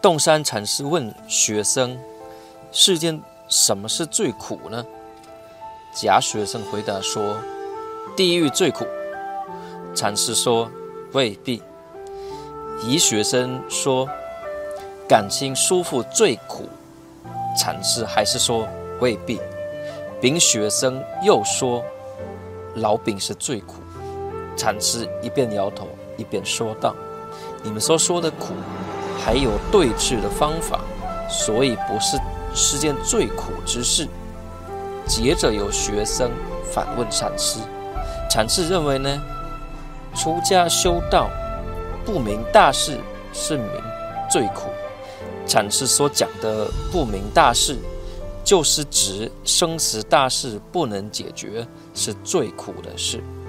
洞山禅师问学生：世间什么是最苦呢？假学生回答说：地狱最苦。禅师说：未必。乙学生说：感情舒服最苦。禅师还是说未必。丙学生又说：老饼是最苦。禅师一边摇头一边说道：你们所说的苦还有对治的方法，所以不是世间最苦之事。接着有学生反问禅师，禅师认为呢，出家修道不明大事是名最苦。禅师所讲的不明大事，就是指生死大事不能解决，是最苦的事。